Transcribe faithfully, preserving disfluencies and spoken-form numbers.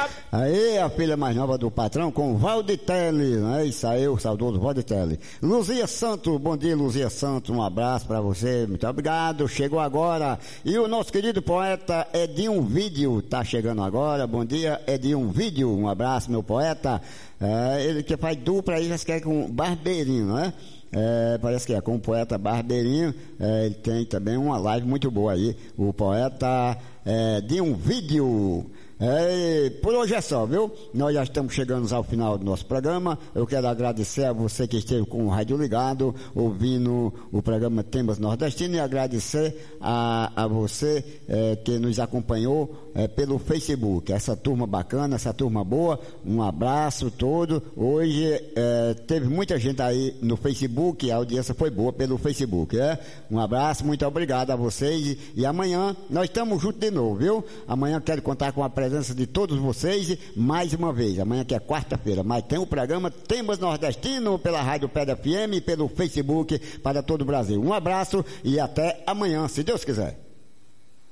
Aí, a filha mais nova do patrão com Valditelli, né? Isso aí, o saudoso Valditelli. Luzia Santos, bom dia, Luzia Santos, um abraço pra você, muito obrigado, chegou agora. E o nosso querido poeta Edinho Vídeo tá chegando agora, bom dia, Edinho Vídeo, um abraço, meu poeta. É, ele que faz dupla aí, já se quer com Barbeirinho, né? É, parece que é com o poeta Barbeirinho, é, ele tem também uma live muito boa aí, o poeta é, de um vídeo. É, por hoje é só, viu? Nós já estamos chegando ao final do nosso programa. Eu quero agradecer a você que esteve com o rádio ligado, ouvindo o programa Temas Nordestinos, e agradecer a, a você é, que nos acompanhou é, pelo Facebook. Essa turma bacana, essa turma boa, um abraço todo. Hoje é, teve muita gente aí no Facebook, a audiência foi boa pelo Facebook, é? Um abraço, muito obrigado a vocês, e, e amanhã nós estamos juntos de novo, viu? Amanhã quero contar com a presença de todos vocês mais uma vez, amanhã que é quarta-feira, mas tem o programa Temas Nordestino pela Rádio Pedra F M e pelo Facebook para todo o Brasil. Um abraço e até amanhã, se Deus quiser.